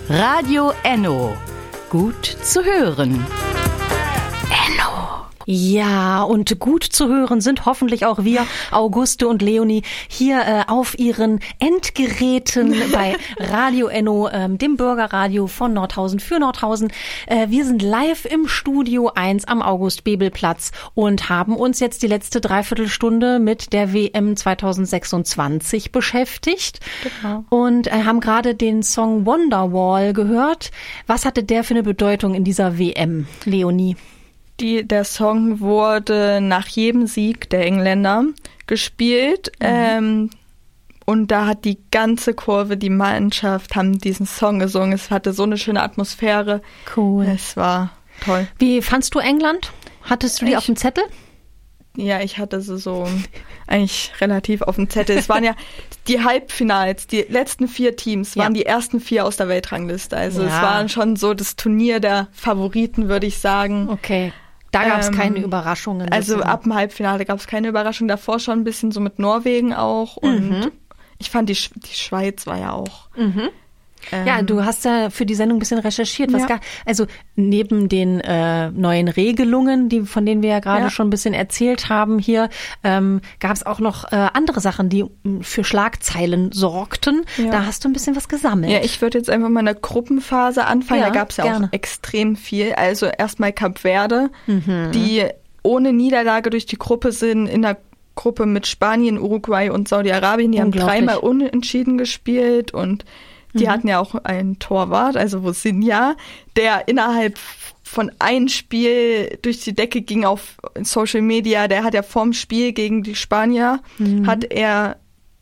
Radio Enno. Gut zu hören. Ja, und gut zu hören sind hoffentlich auch wir, Auguste und Leonie, hier auf ihren Endgeräten bei Radio Enno, dem Bürgerradio von Nordhausen für Nordhausen. Wir sind live im Studio 1 am August-Bebel-Platz und haben uns jetzt die letzte Dreiviertelstunde mit der WM 2026 beschäftigt. Genau. Und haben gerade den Song Wonderwall gehört. Was hatte der für eine Bedeutung in dieser WM, Leonie? Der Song wurde nach jedem Sieg der Engländer gespielt. Und da hat die ganze Kurve, die Mannschaft, haben diesen Song gesungen. Es hatte so eine schöne Atmosphäre. Cool. Es war toll. Wie fandst du England? Hattest du die auf dem Zettel? Ja, ich hatte sie so eigentlich relativ auf dem Zettel. Es waren ja die Halbfinals, die letzten 4 Teams waren die ersten 4 aus der Weltrangliste. Also es war schon so das Turnier der Favoriten, würde ich sagen. Okay. Da gab es keine Überraschungen. Also ab dem Halbfinale gab es keine Überraschung. Davor schon ein bisschen so mit Norwegen auch. Und ich fand, die Schweiz war ja auch. Ja, du hast ja für die Sendung ein bisschen recherchiert. Also neben den neuen Regelungen, von denen wir ja gerade schon ein bisschen erzählt haben hier, gab es auch noch andere Sachen, die für Schlagzeilen sorgten. Ja. Da hast du ein bisschen was gesammelt. Ja, ich würde jetzt einfach mal in der Gruppenphase anfangen. Da gab es ja auch extrem viel. Also erstmal Kap Verde, die ohne Niederlage durch die Gruppe sind, in der Gruppe mit Spanien, Uruguay und Saudi-Arabien. Die haben 3-mal unentschieden gespielt und die hatten ja auch einen Torwart, also Vosinha, der innerhalb von einem Spiel durch die Decke ging auf Social Media. Der hat ja vorm Spiel gegen die Spanier, hat er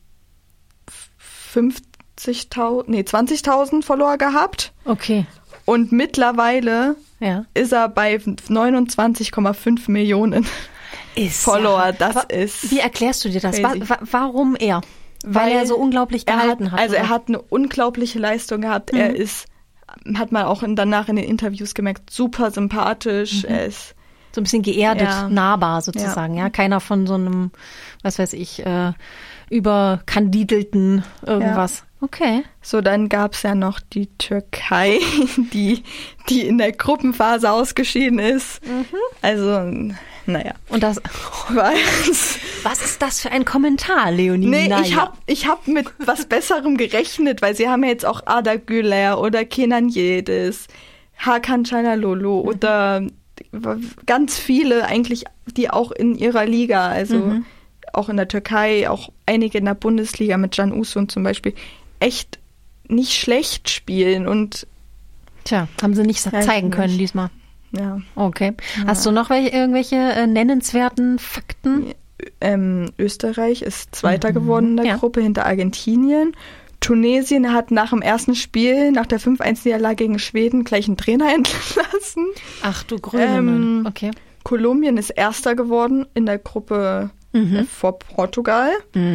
20.000 Follower gehabt. Okay. Und mittlerweile ist er bei 29,5 Millionen Follower. Wie erklärst du dir das? Warum er? Weil er so unglaublich gehalten hat. Also er hat eine unglaubliche Leistung gehabt. Er hat man auch danach in den Interviews gemerkt, super sympathisch. Er ist so ein bisschen geerdet, nahbar sozusagen. Ja, keiner von so einem, was weiß ich, überkandidelten irgendwas. Ja. Okay. So, dann gab's ja noch die Türkei, die in der Gruppenphase ausgeschieden ist. Also, naja. Und das was ist das für ein Kommentar, Leonie? Nee, ich hab mit was Besserem gerechnet, weil sie haben ja jetzt auch Arda Güler oder Kenan Yildiz, Hakan Çalhanoğlu oder ganz viele eigentlich, die auch in ihrer Liga, also auch in der Türkei, auch einige in der Bundesliga mit Can Uzun zum Beispiel, echt nicht schlecht spielen und haben sie nicht zeigen können diesmal. Ja. Okay. Hast du noch irgendwelche nennenswerten Fakten? Österreich ist Zweiter geworden in der Gruppe hinter Argentinien. Tunesien hat nach dem ersten Spiel, nach der 5-1-Niederlage gegen Schweden, gleich einen Trainer entlassen. Ach du Grüne. Okay. Kolumbien ist Erster geworden in der Gruppe vor Portugal.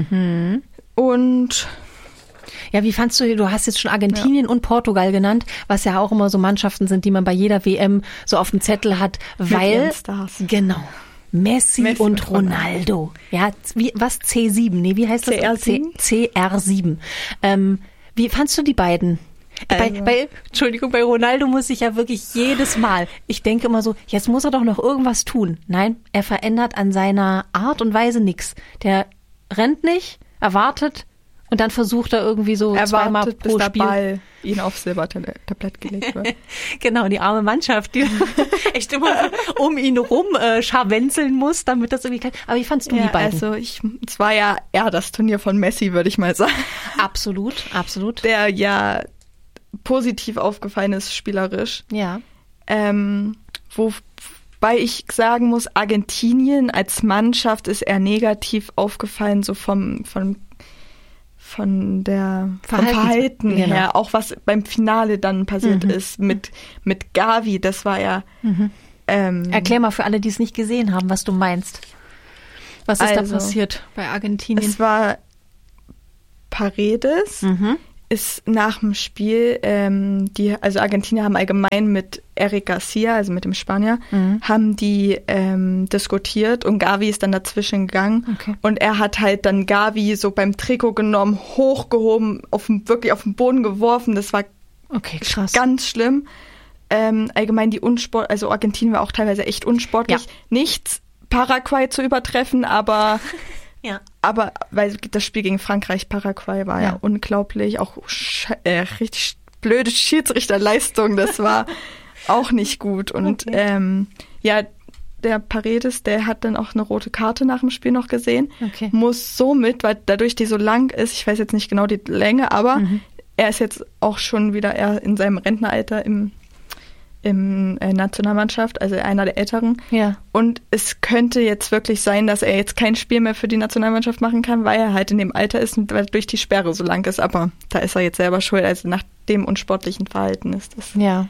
Und ja, wie fandst du hast jetzt schon Argentinien und Portugal genannt, was ja auch immer so Mannschaften sind, die man bei jeder WM so auf dem Zettel hat, weil, genau, Messi und Ronaldo. Ja, was, C7? Nee, wie heißt das? CR7. Wie fandst du die beiden? Bei Ronaldo muss ich ja wirklich jedes Mal, ich denke immer so, jetzt muss er doch noch irgendwas tun. Nein, er verändert an seiner Art und Weise nichts. Der rennt nicht, erwartet, und dann versucht er irgendwie so zweimal pro bis Spiel. Der Ball ihn aufs Silbertablett gelegt wird. Genau, die arme Mannschaft, die echt immer um ihn rum scharwenzeln muss, damit das irgendwie kann. Aber wie fandst du die beiden? Also es war ja eher das Turnier von Messi, würde ich mal sagen. Absolut. Der ja positiv aufgefallen ist, spielerisch. Ja. Wobei ich sagen muss, Argentinien als Mannschaft ist eher negativ aufgefallen, so vom Verhalten her, auch was beim Finale dann passiert ist mit Gavi, das war ja... Erklär mal für alle, die es nicht gesehen haben, was du meinst. Was ist da passiert bei Argentinien? Es war Paredes, ist nach dem Spiel, also Argentinier haben allgemein mit Eric Garcia, also mit dem Spanier, haben die diskutiert und Gavi ist dann dazwischen gegangen. Okay. Und er hat halt dann Gavi so beim Trikot genommen, hochgehoben, wirklich auf den Boden geworfen. Das war Okay, krass. Ganz schlimm. Allgemein also Argentinien war auch teilweise echt unsportlich. Ja. Nichts Paraguay zu übertreffen, aber aber weil das Spiel gegen Frankreich, Paraguay war ja unglaublich, auch richtig blöde Schiedsrichterleistung, das war auch nicht gut. Und der Paredes, der hat dann auch eine rote Karte nach dem Spiel noch gesehen, muss somit, weil dadurch die so lang ist, ich weiß jetzt nicht genau die Länge, aber er ist jetzt auch schon wieder eher in seinem Rentneralter im Nationalmannschaft, also einer der Älteren. Ja. Und es könnte jetzt wirklich sein, dass er jetzt kein Spiel mehr für die Nationalmannschaft machen kann, weil er halt in dem Alter ist und weil durch die Sperre so lang ist. Aber da ist er jetzt selber schuld, also nach dem unsportlichen Verhalten ist das. Ja.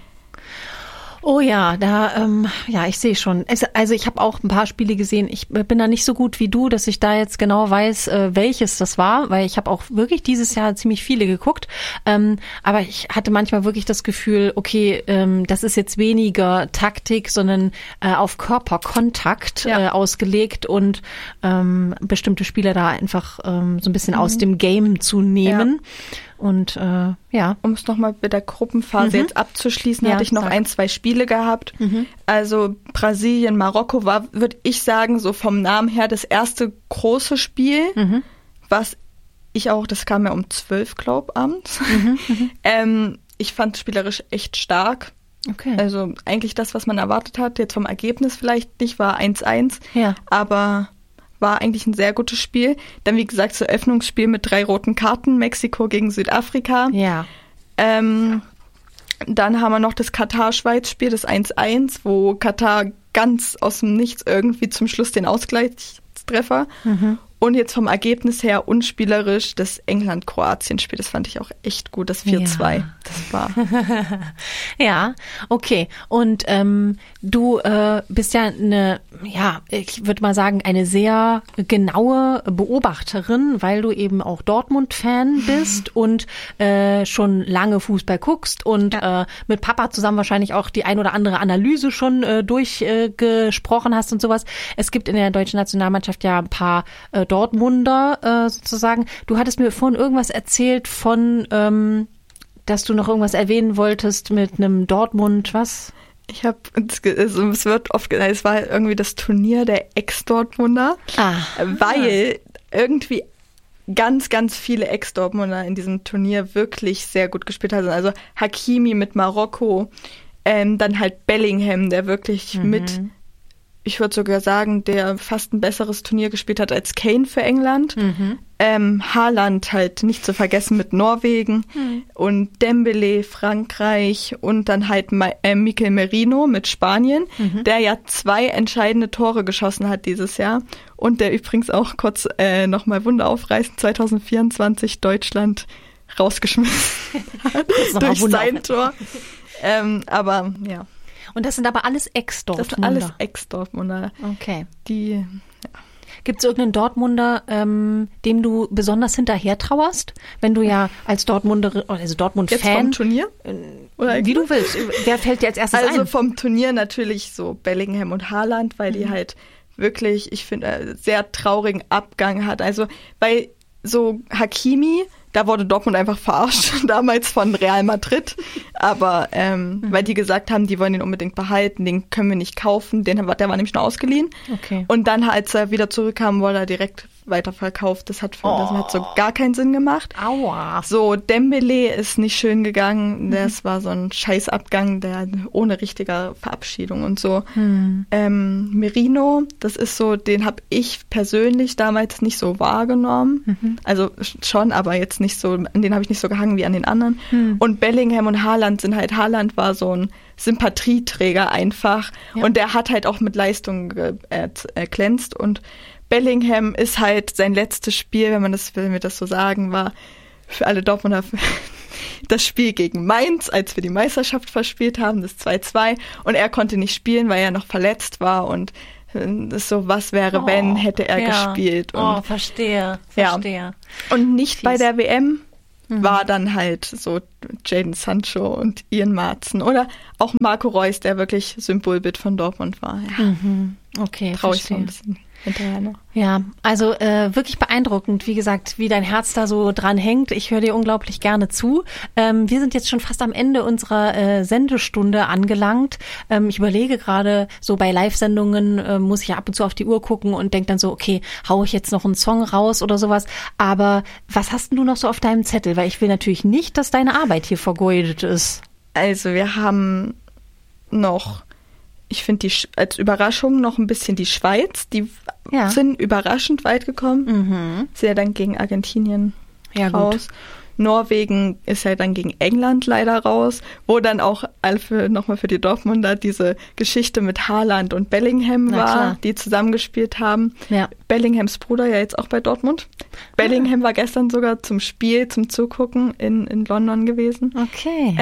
Oh ja, ich sehe schon. Also ich habe auch ein paar Spiele gesehen. Ich bin da nicht so gut wie du, dass ich da jetzt genau weiß, welches das war, weil ich habe auch wirklich dieses Jahr ziemlich viele geguckt. Aber ich hatte manchmal wirklich das Gefühl, okay, das ist jetzt weniger Taktik, sondern auf Körperkontakt ausgelegt und bestimmte Spieler da einfach so ein bisschen aus dem Game zu nehmen. Ja. Und um es nochmal mit der Gruppenphase jetzt abzuschließen, hatte ich noch 2 Spiele gehabt. Also Brasilien, Marokko war, würde ich sagen, so vom Namen her das erste große Spiel, was ich auch, das kam ja um 12, glaube ich, abends. Ich fand spielerisch echt stark. Okay. Also eigentlich das, was man erwartet hat, jetzt vom Ergebnis vielleicht nicht, war 1-1, aber war eigentlich ein sehr gutes Spiel. Dann, wie gesagt, das Eröffnungsspiel mit 3 roten Karten, Mexiko gegen Südafrika. Ja. Dann haben wir noch das Katar-Schweiz-Spiel, das 1-1, wo Katar ganz aus dem Nichts irgendwie zum Schluss den Ausgleichstreffer. Und jetzt vom Ergebnis her unspielerisch das England-Kroatien-Spiel. Das fand ich auch echt gut, das 4-2. Ja. Das war. Ja, okay. Und du bist ja ich würde mal sagen, eine sehr genaue Beobachterin, weil du eben auch Dortmund-Fan bist und schon lange Fußball guckst und mit Papa zusammen wahrscheinlich auch die ein oder andere Analyse schon durchgesprochen hast und sowas. Es gibt in der deutschen Nationalmannschaft ja ein paar Dortmunder sozusagen. Du hattest mir vorhin irgendwas erzählt von, dass du noch irgendwas erwähnen wolltest mit einem Dortmund, was? Es wird oft gesagt, es war irgendwie das Turnier der Ex-Dortmunder, weil irgendwie ganz, ganz viele Ex-Dortmunder in diesem Turnier wirklich sehr gut gespielt haben. Also Hakimi mit Marokko, dann halt Bellingham, der wirklich mit, ich würde sogar sagen, der fast ein besseres Turnier gespielt hat als Kane für England. Haaland halt nicht zu vergessen mit Norwegen und Dembele Frankreich und dann halt Mikel Merino mit Spanien, der ja 2 entscheidende Tore geschossen hat dieses Jahr und der übrigens auch kurz nochmal Wunder aufreißen, 2024 Deutschland rausgeschmissen hat durch sein Tor. Aber ja. Und das sind aber alles Ex-Dortmunder? Das sind alles Ex-Dortmunder. Okay. Die, Gibt es irgendeinen Dortmunder, dem du besonders hinterher trauerst? Wenn du ja als Dortmunderin, also Dortmund-Fan. Jetzt vom Turnier? Oder wie du willst. Wer fällt dir als erstes ein? Also vom Turnier natürlich so Bellingham und Haaland, weil die halt wirklich, ich finde, sehr traurigen Abgang hat. Also weil so Hakimi, da wurde Dortmund einfach verarscht, damals von Real Madrid. Aber weil die gesagt haben, die wollen den unbedingt behalten, den können wir nicht kaufen. Der war nämlich nur ausgeliehen. Okay. Und dann, als er wieder zurückkam, wurde er direkt weiterverkauft. Das hat so gar keinen Sinn gemacht. Aua. So, Dembele ist nicht schön gegangen. Das war so ein Scheißabgang, der ohne richtige Verabschiedung und so. Merino, das ist so, den habe ich persönlich damals nicht so wahrgenommen. Also schon, aber jetzt nicht so, an den habe ich nicht so gehangen wie an den anderen. Und Bellingham und Haaland Haaland war so ein Sympathieträger einfach. Ja. Und der hat halt auch mit Leistung glänzt. Und Bellingham ist halt sein letztes Spiel, wenn wir das so sagen, war für alle Dortmunder das Spiel gegen Mainz, als wir die Meisterschaft verspielt haben, das 2-2. Und er konnte nicht spielen, weil er noch verletzt war. Und das ist so, was wäre, wenn, hätte er gespielt. Und, verstehe. Ja. Und nicht bei der WM war dann halt so Jadon Sancho und Ian Maatsen oder auch Marco Reus, der wirklich Symbolbild von Dortmund war. Ja. Okay, traurig so ein bisschen. hinterher noch. Ja, also wirklich beeindruckend, wie gesagt, wie dein Herz da so dran hängt. Ich höre dir unglaublich gerne zu. Wir sind jetzt schon fast am Ende unserer Sendestunde angelangt. Ich überlege gerade, so bei Live-Sendungen muss ich ja ab und zu auf die Uhr gucken und denke dann so, okay, hau ich jetzt noch einen Song raus oder sowas. Aber was hast denn du noch so auf deinem Zettel? Weil ich will natürlich nicht, dass deine Arbeit hier vergeudet ist. Also wir haben noch, ich finde als Überraschung noch ein bisschen die Schweiz. Die sind überraschend weit gekommen. Sehr dann gegen Argentinien raus. Gut. Norwegen ist ja dann gegen England leider raus, wo dann auch nochmal für die Dortmunder diese Geschichte mit Haaland und Bellingham war, die zusammengespielt haben. Ja. Bellinghams Bruder ja jetzt auch bei Dortmund. Bellingham war gestern sogar zum Spiel, zum Zugucken in London gewesen. Okay.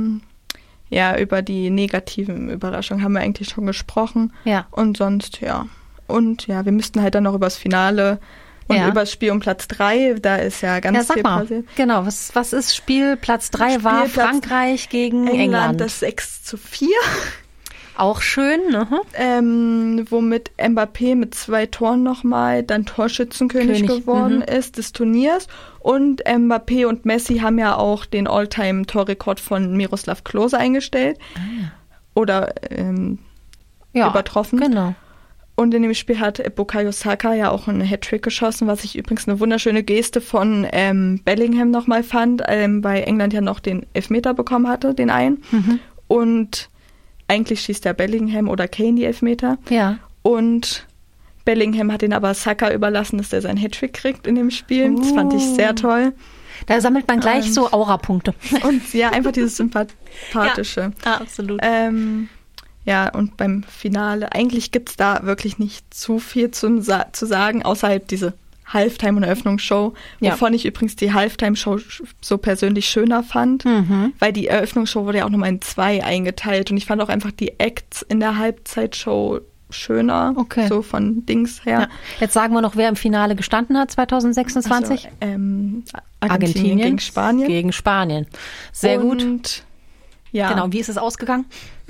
Ja, über die negativen Überraschungen haben wir eigentlich schon gesprochen. Ja. Und sonst, ja. Und ja, wir müssten halt dann noch über das Finale und über das Spiel um Platz 3, da ist ja ganz viel passiert. Genau, was ist Spiel Platz 3 war Frankreich gegen England. Das 6:4. Auch schön, ne? Womit Mbappé mit 2 Toren nochmal dann Torschützenkönig geworden ist des Turniers. Und Mbappé und Messi haben ja auch den All-Time-Torrekord von Miroslav Klose eingestellt. Oder übertroffen. Genau. Und in dem Spiel hat Bukayo Saka ja auch einen Hattrick geschossen, was ich übrigens eine wunderschöne Geste von Bellingham nochmal fand, weil England ja noch den Elfmeter bekommen hatte, den einen. Und eigentlich schießt ja Bellingham oder Kane die Elfmeter. Ja. Und Bellingham hat ihn aber Saka überlassen, dass der seinen Hattrick kriegt in dem Spiel. Das fand ich sehr toll. Da sammelt man gleich so Aura-Punkte. Und ja, einfach dieses Sympathische. Ja, absolut. Ja, und beim Finale, eigentlich gibt's da wirklich nicht zu viel zu sagen, außerhalb diese Halftime- und Eröffnungsshow, wovon ich übrigens die Halftime-Show so persönlich schöner fand, weil die Eröffnungsshow wurde ja auch nochmal in 2 eingeteilt und ich fand auch einfach die Acts in der Halbzeitshow schöner, so von Dings her. Ja. Jetzt sagen wir noch, wer im Finale gestanden hat 2026. Argentinien gegen Spanien. Gegen Spanien. Sehr gut. Ja. Genau, wie ist es ausgegangen?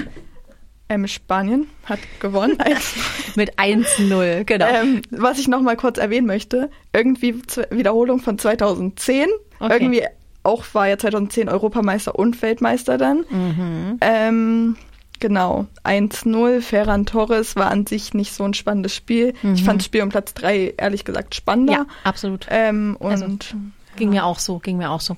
Spanien hat gewonnen. Mit 1:0, genau. Was ich noch mal kurz erwähnen möchte, irgendwie Wiederholung von 2010. Okay. Irgendwie auch war ja 2010 Europameister und Weltmeister dann. Genau, 1:0. Ferran Torres war an sich nicht so ein spannendes Spiel. Ich fand das Spiel um Platz 3 ehrlich gesagt spannender. Ja, absolut. Ging mir auch so.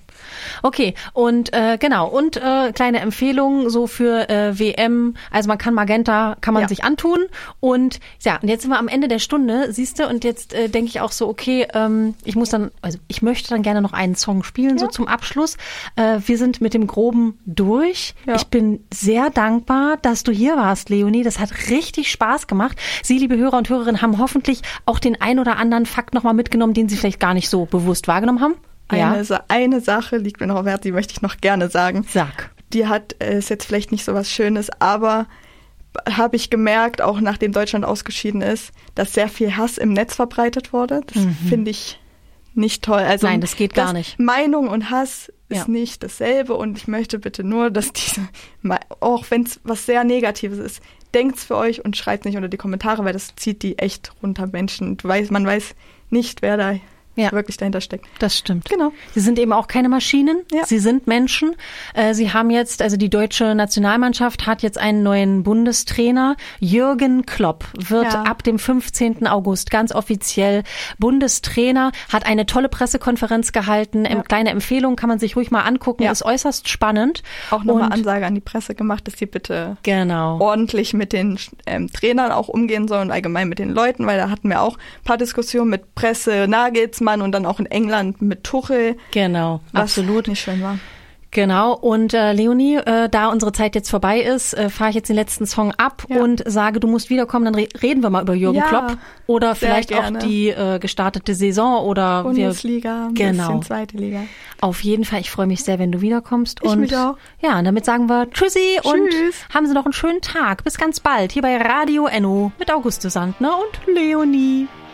Okay, und genau, und kleine Empfehlung so für WM, also man kann Magenta, sich antun und jetzt sind wir am Ende der Stunde, siehst du, und jetzt denke ich auch so, okay, ich möchte dann gerne noch einen Song spielen, so zum Abschluss. Wir sind mit dem Groben durch. Ja. Ich bin sehr dankbar, dass du hier warst, Leonie, das hat richtig Spaß gemacht. Sie, liebe Hörer und Hörerinnen, haben hoffentlich auch den ein oder anderen Fakt nochmal mitgenommen, den Sie vielleicht gar nicht so bewusst wahrgenommen haben. Eine Sache liegt mir noch wert, die möchte ich noch gerne sagen. Sag. Die ist jetzt vielleicht nicht so was Schönes, aber habe ich gemerkt, auch nachdem Deutschland ausgeschieden ist, dass sehr viel Hass im Netz verbreitet wurde. Das finde ich nicht toll. Also nein, das geht gar nicht. Meinung und Hass ist nicht dasselbe und ich möchte bitte nur, dass auch wenn es was sehr Negatives ist, denkt's für euch und schreibt's nicht unter die Kommentare, weil das zieht die echt runter Menschen. Man weiß nicht, wer da wirklich dahinter steckt. Das stimmt. Genau. Sie sind eben auch keine Maschinen. Ja. Sie sind Menschen. Sie haben jetzt, also die deutsche Nationalmannschaft hat jetzt einen neuen Bundestrainer. Jürgen Klopp wird ab dem 15. August ganz offiziell Bundestrainer, hat eine tolle Pressekonferenz gehalten. Kleine Empfehlung, kann man sich ruhig mal angucken, ist äußerst spannend. Auch nochmal Ansage an die Presse gemacht, dass sie bitte ordentlich mit den Trainern auch umgehen sollen und allgemein mit den Leuten, weil da hatten wir auch ein paar Diskussionen mit Presse, Nagelsmann und dann auch in England mit Tuchel. Genau, was absolut. Nicht schön war. Genau, und Leonie, da unsere Zeit jetzt vorbei ist, fahre ich jetzt den letzten Song ab und sage, du musst wiederkommen, dann reden wir mal über Jürgen Klopp oder vielleicht auch die gestartete Saison oder Bundesliga, ein bisschen zweite Liga. Auf jeden Fall, ich freue mich sehr, wenn du wiederkommst. Ich mich auch. Ja, und damit sagen wir Tschüssi und haben Sie noch einen schönen Tag. Bis ganz bald hier bei Radio Enno mit Auguste Sandner und Leonie.